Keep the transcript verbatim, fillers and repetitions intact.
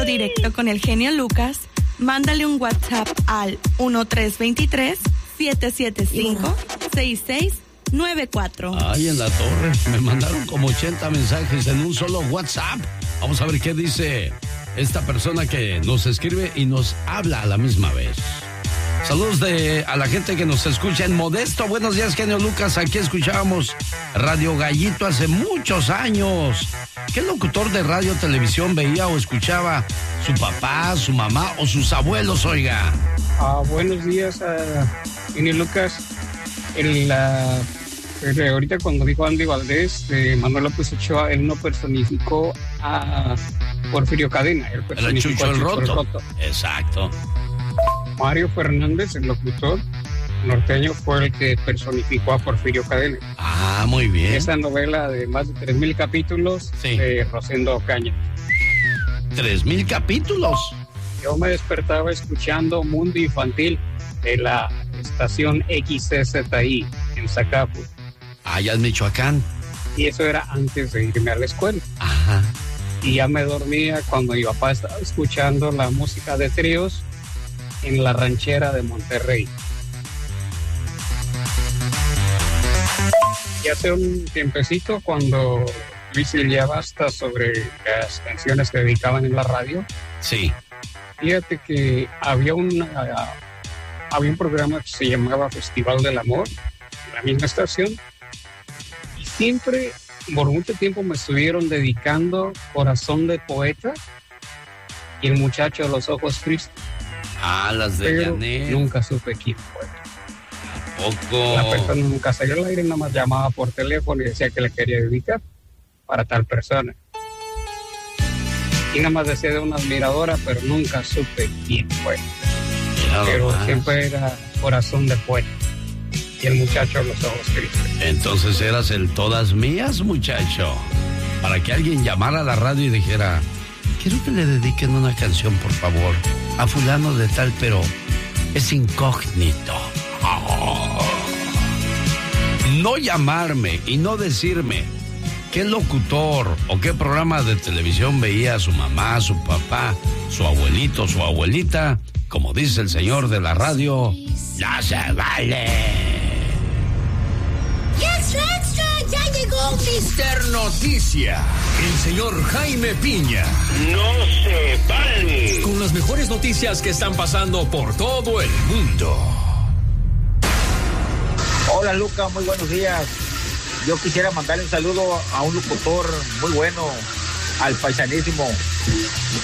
directo con el genio Lucas, mándale un WhatsApp al uno tres dos tres, siete siete cinco, seis seis nueve cuatro. Ay, en la torre, me mandaron como ochenta mensajes en un solo WhatsApp. Vamos a ver qué dice esta persona que nos escribe y nos habla a la misma vez. Saludos de, a la gente que nos escucha en Modesto. Buenos días, genio Lucas. Aquí escuchábamos Radio Gallito hace muchos años. ¿Qué locutor de radio, televisión veía o escuchaba su papá, su mamá o sus abuelos, oiga? Ah, buenos días, uh, genio Lucas. El, uh, ahorita cuando dijo Andy Valdés, eh, Manuel López Ochoa, él no personificó a Porfirio Cadena. Él personificó el Chucho a el Chucho Roto. el Roto. Exacto. Mario Fernández, el locutor norteño, fue el que personificó a Porfirio Cadena. Ah, muy bien. Esa novela de más de tres mil capítulos, sí, de Rosendo Ocaña. ¿Tres mil capítulos? Yo me despertaba escuchando Mundo Infantil de la estación X C Z I en Zacapu. Allá en Michoacán. Y eso era antes de irme a la escuela. Ajá. Y ya me dormía cuando mi papá estaba escuchando la música de tríos en la ranchera de Monterrey. Y hace un tiempecito, cuando Luis ya basta sobre las canciones que dedicaban en la radio, sí, fíjate que había una, había un programa que se llamaba Festival del Amor, en la misma estación, y siempre, por mucho tiempo, me estuvieron dedicando Corazón de Poeta y El Muchacho de los Ojos Tristes. Ah, las de Pero Janet. nunca supe quién fue. ¿A poco? La persona nunca salió al aire, nada más llamaba por teléfono y decía que le quería dedicar para tal persona. Y nada más decía de una admiradora, pero nunca supe quién fue. Claro, pero más. siempre era Corazón de Poeta y El Muchacho de los Ojos Tristes. Entonces eras el todas mías, muchacho. Para que alguien llamara a la radio y dijera: quiero que le dediquen una canción, por favor, a fulano de tal, pero es incógnito. Oh. No llamarme y no decirme qué locutor o qué programa de televisión veía su mamá, su papá, su abuelito, su abuelita, como dice el señor de la radio, ya se vale. ¡Yes, extra! ¡Ya llegó mister Noticia! El señor Jaime Piña. ¡No se vale! Con las mejores noticias que están pasando por todo el mundo. Hola, Luca, muy buenos días. Yo quisiera mandarle un saludo a un locutor muy bueno, al paisanísimo